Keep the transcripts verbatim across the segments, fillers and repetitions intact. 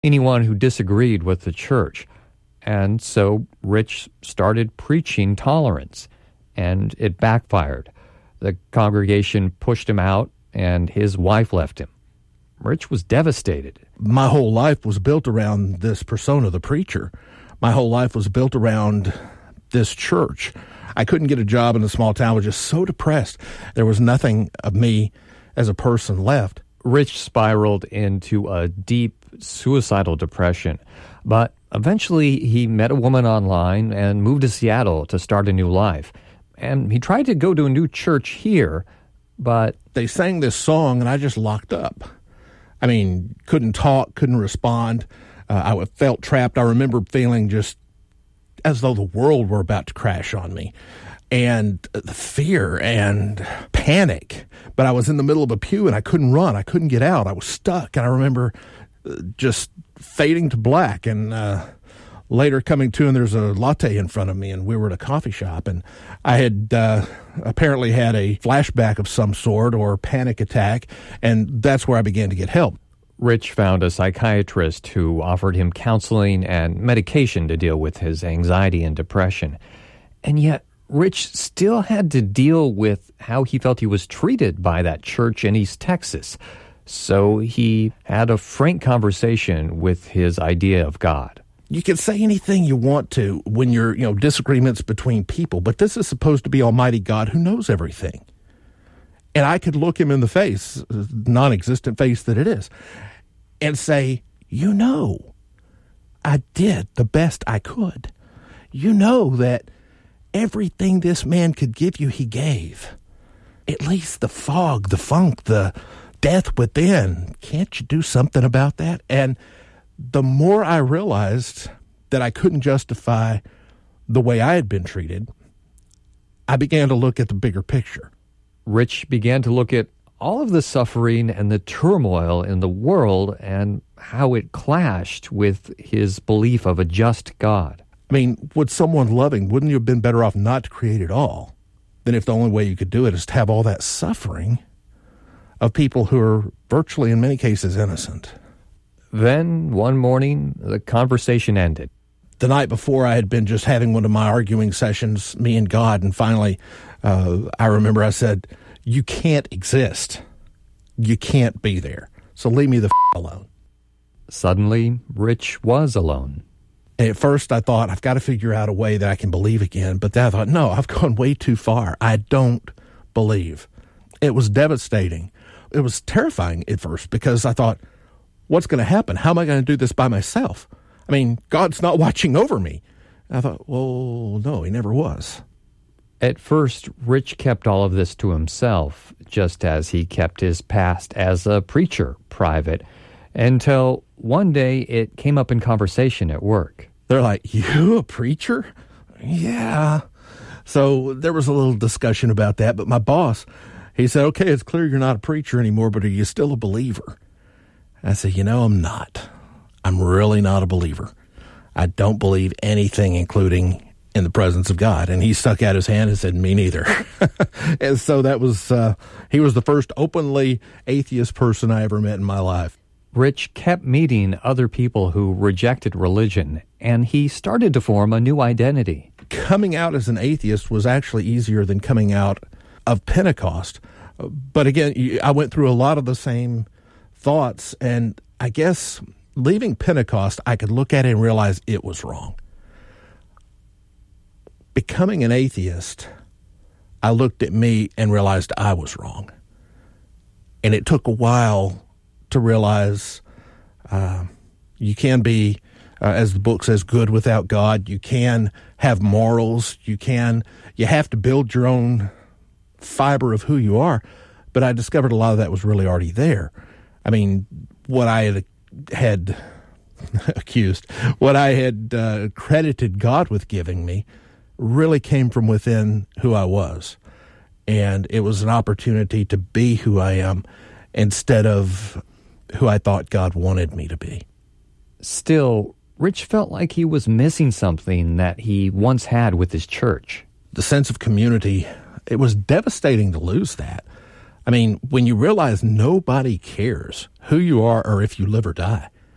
anyone who disagreed with the church. And so Rich started preaching tolerance, and it backfired. The congregation pushed him out, and his wife left him. Rich was devastated. My whole life was built around this persona, the preacher. My whole life was built around this church. I couldn't get a job in a small town. I was just so depressed. There was nothing of me as a person left. Rich spiraled into a deep suicidal depression, but eventually he met a woman online and moved to Seattle to start a new life. And he tried to go to a new church here, but they sang this song and I just locked up. I mean, couldn't talk, couldn't respond. Uh, I felt trapped. I remember feeling just as though the world were about to crash on me, and the fear and panic. But I was in the middle of a pew and I couldn't run. I couldn't get out. I was stuck. And I remember just fading to black and uh, later coming to, and there's a latte in front of me, and we were at a coffee shop, and I had uh, apparently had a flashback of some sort or panic attack, and that's where I began to get help. Rich found a psychiatrist who offered him counseling and medication to deal with his anxiety and depression. And yet, Rich still had to deal with how he felt he was treated by that church in East Texas. So he had a frank conversation with his idea of God. You can say anything you want to when you're, you know, disagreements between people, but this is supposed to be Almighty God who knows everything. And I could look him in the face, non-existent face that it is, and say, you know, I did the best I could. You know that everything this man could give you, he gave. At least the fog, the funk, the death within. Can't you do something about that? And the more I realized that I couldn't justify the way I had been treated, I began to look at the bigger picture. Rich began to look at all of the suffering and the turmoil in the world and how it clashed with his belief of a just God. I mean, would someone loving, wouldn't you have been better off not to create it all than if the only way you could do it is to have all that suffering of people who are virtually, in many cases, innocent? Then, one morning, the conversation ended. The night before, I had been just having one of my arguing sessions, me and God, and finally, uh, I remember I said, you can't exist. You can't be there. So leave me the f*** alone. Suddenly, Rich was alone. And at first, I thought, I've got to figure out a way that I can believe again. But then I thought, no, I've gone way too far. I don't believe. It was devastating. It was terrifying at first because I thought, what's going to happen? How am I going to do this by myself? I mean, God's not watching over me. And I thought, well, no, he never was. At first, Rich kept all of this to himself, just as he kept his past as a preacher private, until one day it came up in conversation at work. They're like, you a preacher? Yeah. So there was a little discussion about that, but my boss, he said, okay, it's clear you're not a preacher anymore, but are you still a believer? I said, you know, I'm not. I'm really not a believer. I don't believe anything, including in the presence of God. And he stuck out his hand and said, me neither. And so that was, uh, he was the first openly atheist person I ever met in my life. Rich kept meeting other people who rejected religion, and he started to form a new identity. Coming out as an atheist was actually easier than coming out of Pentecost. But again, I went through a lot of the same thoughts, and I guess leaving Pentecost, I could look at it and realize it was wrong. Becoming an atheist, I looked at me and realized I was wrong. And it took a while to realize uh, you can be, uh, as the book says, good without God. You can have morals. You can, you have to build your own fiber of who you are. But I discovered a lot of that was really already there. I mean, what I had, had accused, what I had uh, credited God with giving me really came from within who I was. And it was an opportunity to be who I am instead of who I thought God wanted me to be. Still, Rich felt like he was missing something that he once had with his church. The sense of community, it was devastating to lose that. I mean, when you realize nobody cares who you are or if you live or die,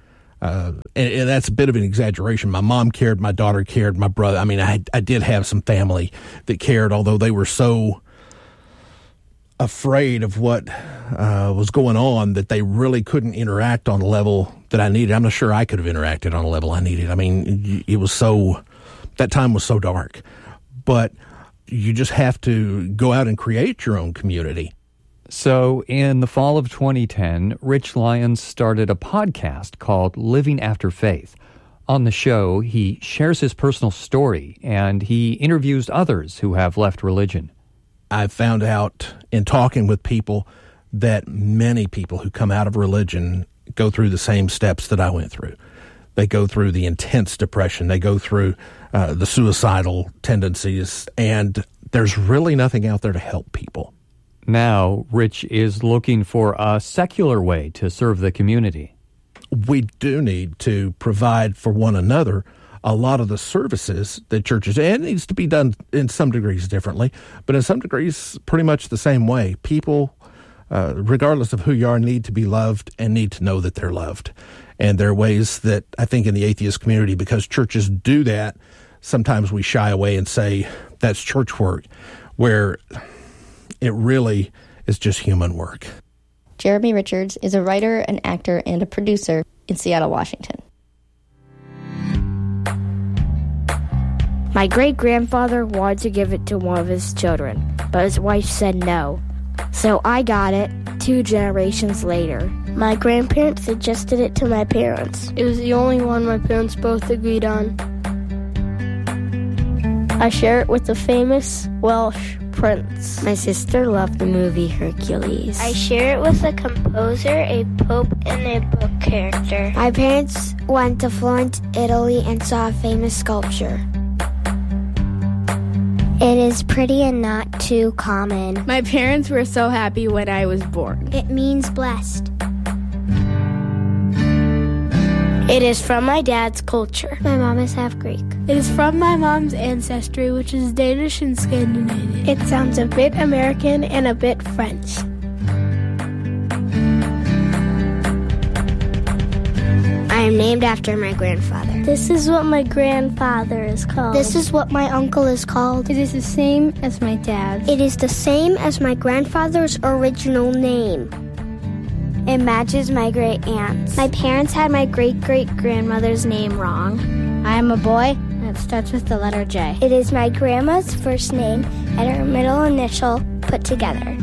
Uh, and, and that's a bit of an exaggeration. My mom cared, my daughter cared, my brother. I mean, I, I did have some family that cared, although they were so afraid of what uh, was going on that they really couldn't interact on a level that I needed. I'm not sure I could have interacted on a level I needed. I mean, it was so, that time was so dark. But you just have to go out and create your own community. So in the fall of twenty ten, Rich Lyons started a podcast called Living After Faith. On the show, he shares his personal story, and he interviews others who have left religion. I found out in talking with people that many people who come out of religion go through the same steps that I went through. They go through the intense depression. They go through uh, the suicidal tendencies, and there's really nothing out there to help people. Now, Rich is looking for a secular way to serve the community. We do need to provide for one another a lot of the services that churches, and it needs to be done in some degrees differently, but in some degrees pretty much the same way. People, uh, regardless of who you are, need to be loved and need to know that they're loved. And there are ways that I think in the atheist community, because churches do that, sometimes we shy away and say that's church work, where it really is just human work. Jeremy Richards is a writer, an actor, and a producer in Seattle, Washington. My great-grandfather wanted to give it to one of his children, but his wife said no. So I got it two generations later. My grandparents suggested it to my parents. It was the only one my parents both agreed on. I share it with the famous Welsh prince. My sister loved the movie Hercules. I share it with a composer, a pope, and a book character. My parents went to Florence, Italy, and saw a famous sculpture. It is pretty and not too common. My parents were so happy when I was born. It means blessed. It is from my dad's culture. My mom is half Greek. It is from my mom's ancestry, which is Danish and Scandinavian. It sounds a bit American and a bit French. I am named after my grandfather. This is what my grandfather is called. This is what my uncle is called. It is the same as my dad's. It is the same as my grandfather's original name. It matches my great aunt's. My parents had my great-great-grandmother's name wrong. I am a boy, and it starts with the letter J. It is my grandma's first name and her middle initial put together.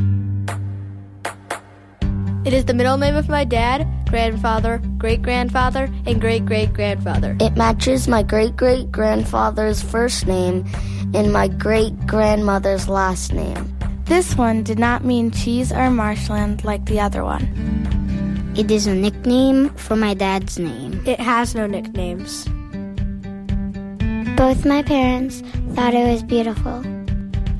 It is the middle name of my dad, grandfather, great-grandfather, and great-great-grandfather. It matches my great-great-grandfather's first name and my great-grandmother's last name. This one did not mean cheese or marshland like the other one. It is a nickname for my dad's name. It has no nicknames. Both my parents thought it was beautiful.